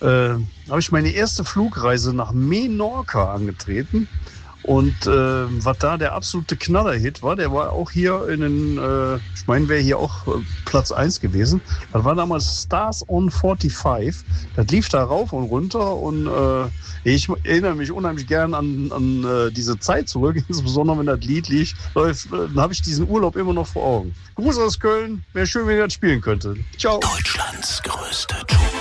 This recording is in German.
habe ich meine erste Flugreise nach Menorca angetreten. Und was da der absolute Knaller-Hit war, der war auch hier in den, ich meine, wäre hier auch Platz 1 gewesen. Das war damals Stars on 45. Das lief da rauf und runter und ich erinnere mich unheimlich gern an diese Zeit zurück, insbesondere wenn das Lied läuft, dann habe ich diesen Urlaub immer noch vor Augen. Gruß aus Köln, wäre schön, wenn ihr das spielen könntet. Ciao. Deutschlands größte Tour.